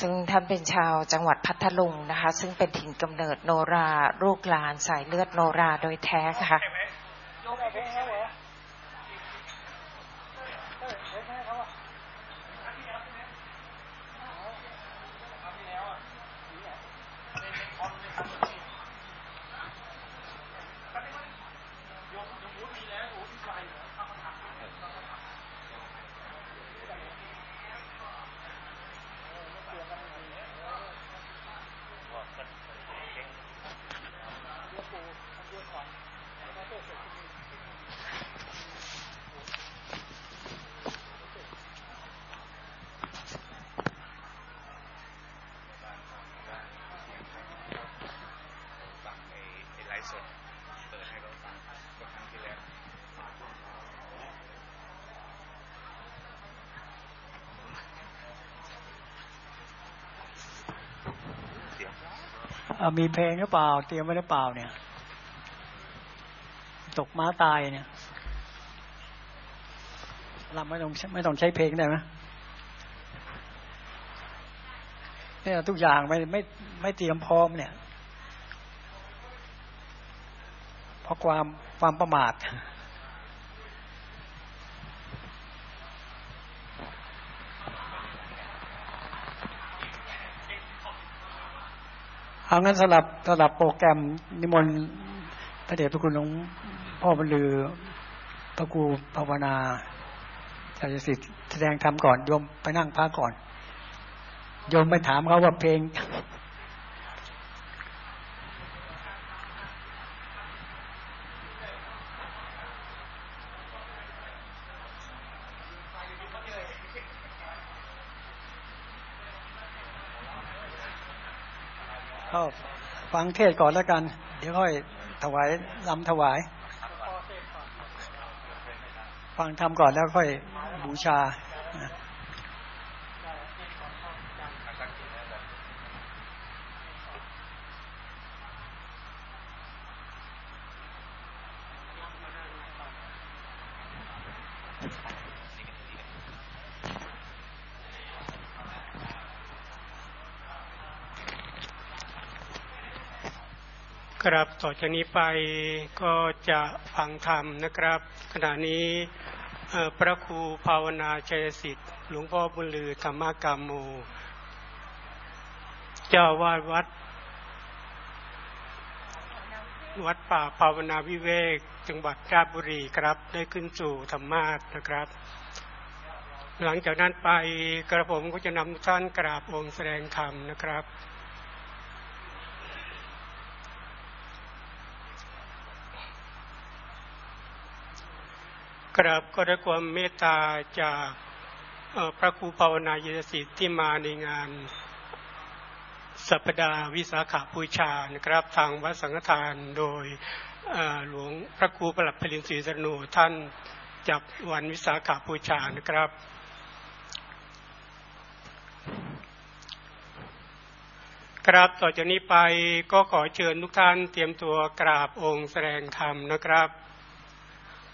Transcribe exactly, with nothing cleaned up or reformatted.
ซึ่งท่านเป็นชาวจังหวัดพัทลุงนะคะซึ่งเป็นถิ่นกำเนิดโนราลูกหลานสายเลือดโนราโดยแท้ค่ะมีเพลงหรือเปล่าเตรียมไว้หรือเปล่าเนี่ยตกม้าตายเนี่ยเราไม่ต้องไม่ต้องใช้เพลงได้ไหมเนี่ยทุกอย่างไม่ไม่ไม่เตรียมพร้อมเนี่ยเพราะความความประมาทเอางั้นสลับสลับโปรแกรมนิมนต์พระเดชพระคุณหลวงพ่อบรรลือพระครูภาวนาชัยสิทธิ์แสดงธรรมก่อนโยมไปนั่งพักก่อนโยมไม่ถามเขาว่าเพลงก็ฟังเทศก่อนแล้วกันเดี๋ยวค่อยถวายลำถวายฟังธรรมก่อนแล้วค่อยบูชาครับต่อจากนี้ไปก็จะฟังธรรมนะครับขณะนี้พระครูภาวนาชัยสิทธิ์หลวงพ่อบุญลือธรรมกามโมเจ้าวาดวัดวัดป่าภาวนาวิเวกจังหวัดราชบุรีครับได้ขึ้นสู่ธรรมาสน์นะครับหลังจากนั้นไปกระผมก็จะนำทุกท่านกราบองค์แสดงธรรมนะครับกราบก็ด้วยความเมตตาจากพระครูภาวนาชัยสิทธิ์ที่มาในงานสัปดาห์วิสาขบูชานะครับทางวัดสังฆทานโดยหลวงพระครูประหลัดพลินศรีสนุท่านจับวันวิสาขบูชานะครับกราบต่อจากนี้ไปก็ขอเชิญทุกท่านเตรียมตัวกราบองค์แสดงธรรมนะครับ